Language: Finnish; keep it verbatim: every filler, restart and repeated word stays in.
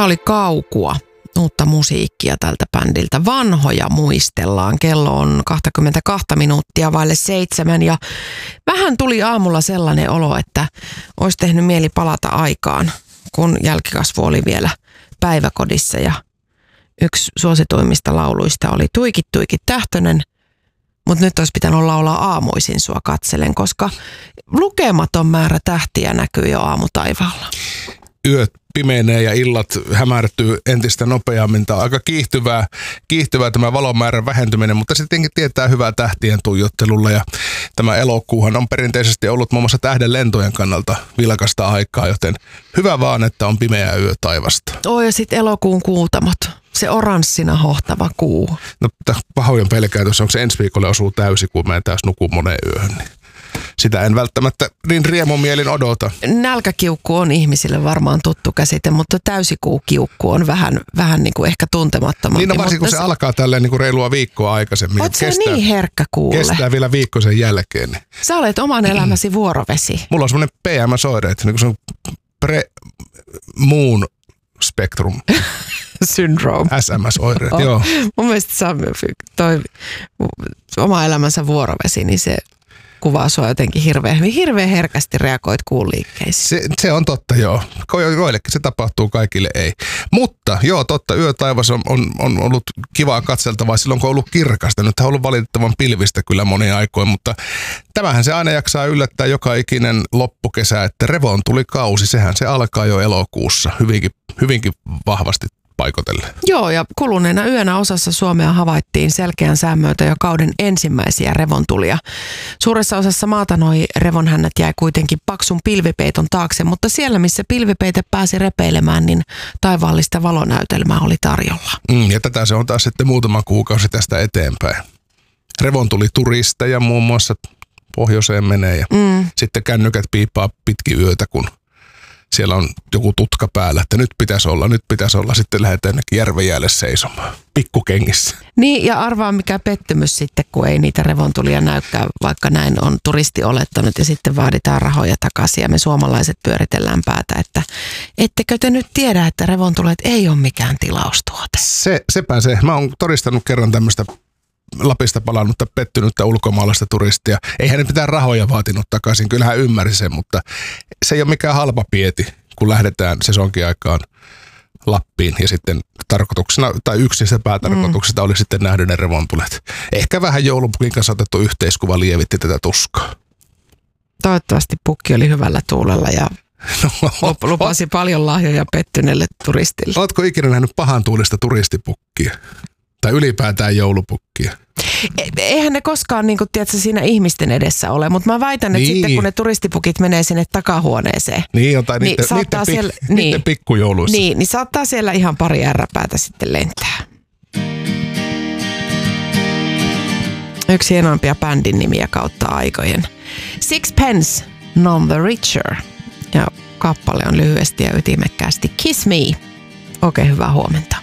Tämä oli Kaukua, uutta musiikkia tältä bändiltä. Vanhoja muistellaan. Kello on kaksikymmentäkaksi minuuttia vaille seitsemän ja vähän tuli aamulla sellainen olo, että olisi tehnyt mieli palata aikaan, kun jälkikasvu oli vielä päiväkodissa ja yksi suosituimmista lauluista oli Tuikit tuikit tähtönen, mutta nyt olisi pitänyt laulaa Aamuisin sua katselen, koska lukematon määrä tähtiä näkyy jo aamutaivaalla. Yöt pimeenee ja illat hämärtyy entistä nopeammin. Tämä on aika kiihtyvää, kiihtyvää tämä valomäärän vähentyminen, mutta se tietenkin tietää hyvää tähtien tuijottelulla. Ja tämä elokuuhan on perinteisesti ollut muun muassa tähden lentojen kannalta vilkasta aikaa, joten hyvä vaan, että on pimeä yö taivasta. Oh, ja sitten elokuun kuutamot. Se oranssina hohtava kuu. No pahoin pelkään, jos onko se ensi viikolle osuu täysi, kun mä en taas nuku moneen yöhön. Niin sitä en välttämättä niin riemumielin odota. Nälkäkiukku on ihmisille varmaan tuttu käsite, mutta täysikuukiukku on vähän, vähän niin kuin ehkä tuntemattomampi. Niin no varsinkin kun se s... alkaa tälleen niin kuin reilua viikkoa aikaisemmin. Oot sä niin herkkä kuulle? Kestää vielä viikko sen jälkeen. Niin. Sä olet oman elämäsi vuorovesi. Mulla on semmoinen P M S-oire, että niin kuin se on pre-moon spectrum. Syndrome. S M S-oireet, oh. joo. Mun mielestä se on toi oma elämänsä vuorovesi, niin se kuvaa sua jotenkin hirveän hyvin. Hirveän herkästi reagoit kuun liikkeisiin. Se, se on totta, joo. Joillekin se tapahtuu, kaikille ei. Mutta joo, totta, yötaivas on, on, on ollut kivaa katseltavaa silloin, kun on ollut kirkasta. Nyt on ollut valitettavan pilvistä kyllä monia aikoin, mutta tämähän se aina jaksaa yllättää joka ikinen loppukesä, että Revon tuli kausi. Sehän se alkaa jo elokuussa hyvinkin, hyvinkin vahvasti paikotelle. Joo, ja kuluneena yönä osassa Suomea havaittiin selkeän sään myötä jo kauden ensimmäisiä revontulia. Suuressa osassa maata noi revonhännät jäi kuitenkin paksun pilvipeiton taakse, mutta siellä missä pilvipeite pääsi repeilemään, niin taivaallista valonäytelmää oli tarjolla. Mm, ja tätä se on taas sitten muutama kuukausi tästä eteenpäin. Revontuli turisteja muun muassa pohjoiseen menee ja mm. sitten kännykät piipaa pitkin yötä, kun siellä on joku tutka päällä, että nyt pitäisi olla, nyt pitäisi olla. Sitten lähdetään jonnekin järven jäälle seisomaan, pikkukengissä. Niin, ja arvaa mikä pettymys sitten, kun ei niitä revontulia näykään, vaikka näin on turisti olettanut. Ja sitten vaaditaan rahoja takaisin ja me suomalaiset pyöritellään päätä, että ettekö te nyt tiedä, että revontulet ei ole mikään tilaustuote. Se, sepä se. Mä oon todistanut kerran tämmöistä Lapista palannutta pettynyttä ulkomaalaista turistia. Eihän ne mitään rahoja vaatinut takaisin, kyllähän ymmärsi sen, mutta se ei ole mikään halpa pieti, kun lähdetään sesonkin aikaan Lappiin ja sitten tarkoituksena, tai yksi se päätarkoituksesta mm. oli sitten nähdä ne revontulet. Ehkä vähän joulupukin kanssa otettu yhteiskuva lievitti tätä tuskaa. Toivottavasti pukki oli hyvällä tuulella ja no, lupasi paljon lahjoja pettyneelle turistille. Ootko ikinä nähnyt pahan tuulista turistipukkia? Tai ylipäätään joulupukkia. Eihän ne koskaan niin kuin, tiedätkö, siinä ihmisten edessä ole, mutta mä väitän, että niin. Sitten kun ne turistipukit menee sinne takahuoneeseen. Niin, tai niin niiden, niiden, siellä, pik, niiden niin, pikkujouluissa. Niin, niin saattaa siellä ihan pari ärräpäätä sitten lentää. Yksi hienoimpia bändin nimiä kautta aikojen. Sixpence, None the Richer. Ja kappale on lyhyesti ja ytimekkäästi Kiss Me. Oikein hyvää huomenta.